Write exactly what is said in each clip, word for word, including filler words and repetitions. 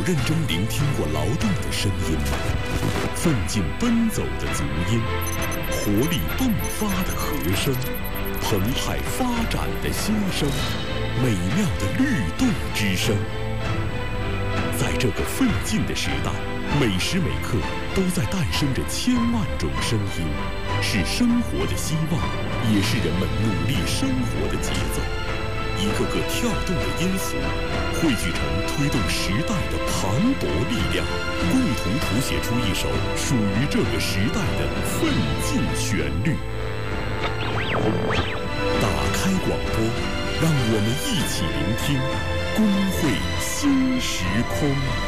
认真聆听过劳动的声音吗？奋进奔走的足音，活力迸发的和声，澎湃发展的心声，美妙的律动之声。在这个奋进的时代，每时每刻都在诞生着千万种声音，是生活的希望，也是人们努力生活的节奏。一个个跳动的音符，汇聚成推动时代的磅礴力量，共同谱写出一首属于这个时代的奋进旋律。打开广播，让我们一起聆听工会新时空。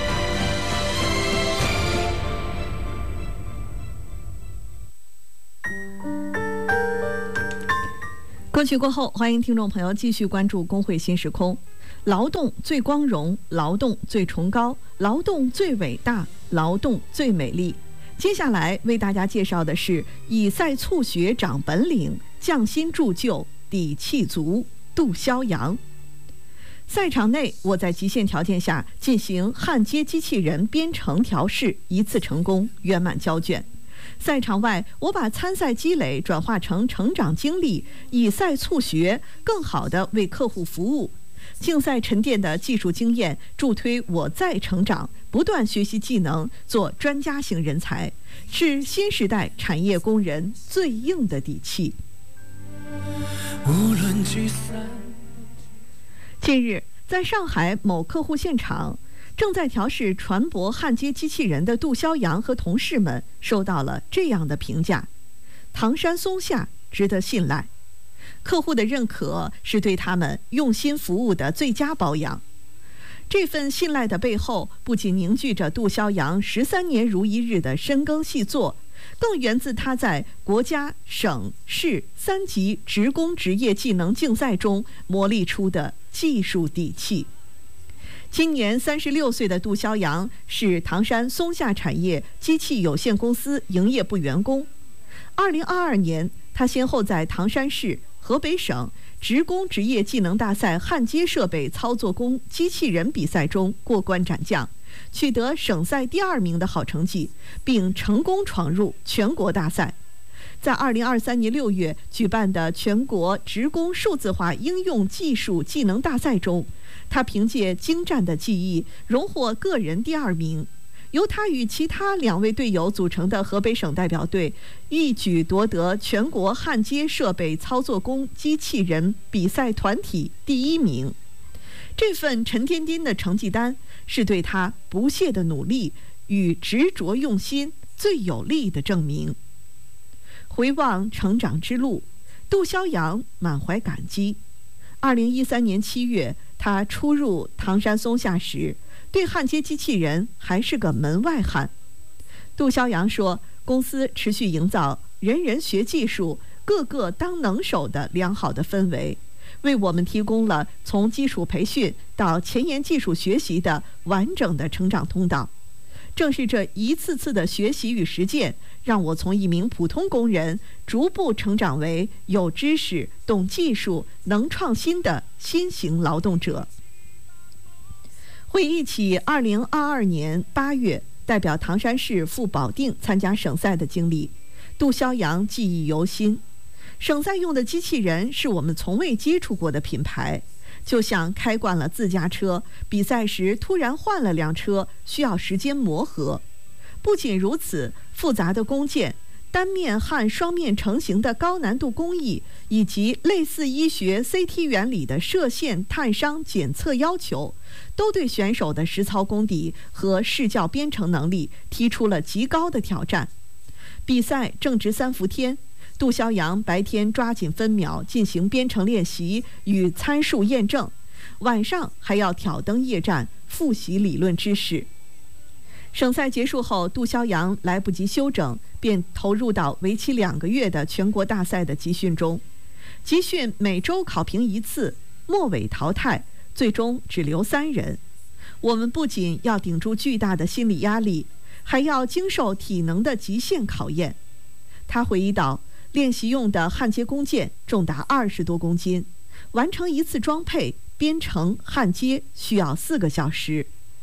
歌曲过后，欢迎听众朋友继续关注工会新时空。劳动最光荣，劳动最崇高，劳动最伟大，劳动最美丽。接下来为大家介绍的是以赛促学长本领，匠心铸就底气足，杜肖阳。赛场内，我在极限条件下进行焊接机器人编程调试，一次成功，圆满交卷。赛场外，我把参赛积累转化成成长经历，以赛促学，更好地为客户服务。竞赛沉淀的技术经验助推我再成长，不断学习技能，做专家型人才，是新时代产业工人最硬的底气。无论聚散。近日，在上海某客户现场，正在调试船舶焊接机器人的杜肖阳和同事们收到了这样的评价：唐山松下值得信赖。客户的认可是对他们用心服务的最佳褒扬。这份信赖的背后，不仅凝聚着杜肖阳十三年如一日的深耕细作，更源自他在国家、省、市三级职工职业技能竞赛中磨砺出的技术底气。今年三十六岁的杜肖阳是唐山松下产业机器有限公司营业部员工。二零二二年，他先后在唐山市、河北省职工职业技能大赛焊接设备操作工机器人比赛中过关斩将，取得省赛第二名的好成绩，并成功闯入全国大赛。在二零二三年六月举办的全国职工数字化应用技术技能大赛中，他凭借精湛的技艺荣获个人第二名。由他与其他两位队友组成的河北省代表队一举夺得全国焊接设备操作工机器人比赛团体第一名。这份沉甸甸的成绩单是对他不懈的努力与执着用心最有力的证明。回望成长之路，杜肖阳满怀感激。二零一三年七月，他初入唐山松下时，对焊接机器人还是个门外汉。杜肖阳说，公司持续营造人人学技术，个个当能手的良好的氛围，为我们提供了从基础培训到前沿技术学习的完整的成长通道。正是这一次次的学习与实践，让我从一名普通工人逐步成长为有知识、懂技术、能创新的新型劳动者。回忆起二零二二年八月代表唐山市赴保定参加省赛的经历，杜肖阳记忆犹新。省赛用的机器人是我们从未接触过的品牌，就像开惯了自家车，比赛时突然换了辆车，需要时间磨合。不仅如此，复杂的工件、单面焊双面成型的高难度工艺，以及类似医学 C T 原理的射线探伤检测要求，都对选手的实操功底和视教编程能力提出了极高的挑战。比赛正值三伏天，杜肖阳白天抓紧分秒进行编程练习与参数验证，晚上还要挑灯夜战复习理论知识。省赛结束后，杜肖阳来不及休整，便投入到为期两个月的全国大赛的集训中。集训每周考评一次，末尾淘汰，最终只留三人。我们不仅要顶住巨大的心理压力，还要经受体能的极限考验。他回忆道，练习用的焊接工件重达二十多公斤，完成一次装配、编程、焊接需要四个小时。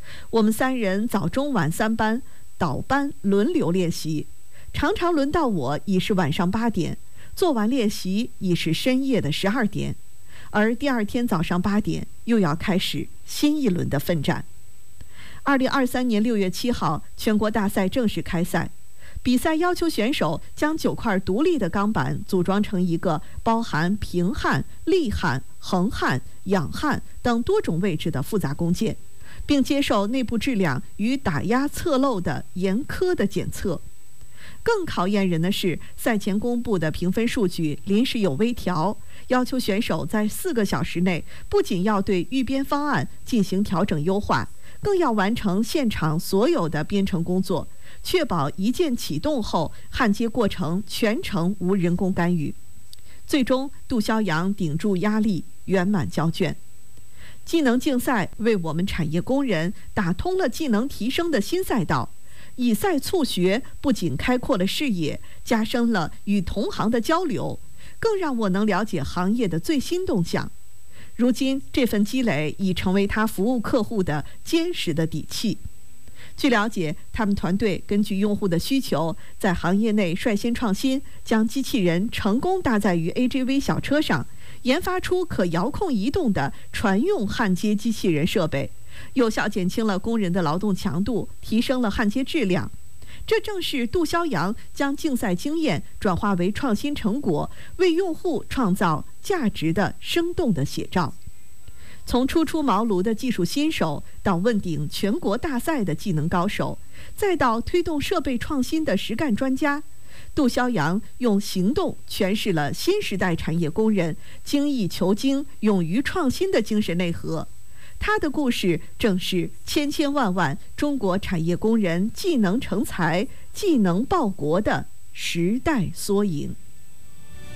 我们三人早中晚三班倒班轮流练习，常常轮到我已是晚上八点，做完练习已是深夜的十二点，而第二天早上八点又要开始新一轮的奋战。二零二三年六月七号，全国大赛正式开赛。比赛要求选手将九块独立的钢板组装成一个包含平焊、立焊、横焊、仰焊等多种位置的复杂工件，并接受内部质量与打压侧漏的严苛的检测。更考验人的是，赛前公布的评分数据临时有微调，要求选手在四个小时内不仅要对预编方案进行调整优化，更要完成现场所有的编程工作，确保一键启动后焊接过程全程无人工干预。最终，杜肖阳顶住压力，圆满交卷。技能竞赛为我们产业工人打通了技能提升的新赛道。以赛促学不仅开阔了视野，加深了与同行的交流，更让我能了解行业的最新动向。如今，这份积累已成为他服务客户的坚实的底气。据了解，他们团队根据用户的需求，在行业内率先创新，将机器人成功搭载于 A G V 小车上，研发出可遥控移动的船用焊接机器人设备，有效减轻了工人的劳动强度，提升了焊接质量。这正是杜肖阳将竞赛经验转化为创新成果，为用户创造价值的生动的写照。从初出茅庐的技术新手，到问鼎全国大赛的技能高手，再到推动设备创新的实干专家，杜肖阳用行动诠释了新时代产业工人精益求精、勇于创新的精神内核。他的故事正是千千万万中国产业工人技能成才、技能报国的时代缩影。